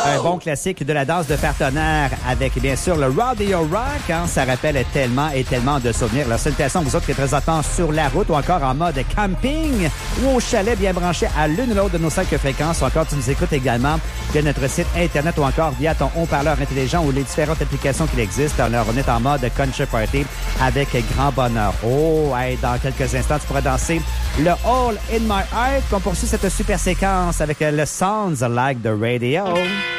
Un bon classique de la danse de partenaire avec, bien sûr, le Rodeo Rock. Hein, ça rappelle tellement et tellement de souvenirs. La salutations à vous autres qui êtes présentement sur la route ou encore en mode camping ou au chalet bien branché à l'une ou l'autre de nos 5 fréquences. Ou encore, tu nous écoutes également via notre site Internet ou encore via ton haut-parleur intelligent ou les différentes applications qui existent. Alors, on est en mode country party avec grand bonheur. Oh, hey, dans quelques instants, tu pourras danser le All in My Heart. On poursuit cette super séquence avec le Sounds Like the Radio.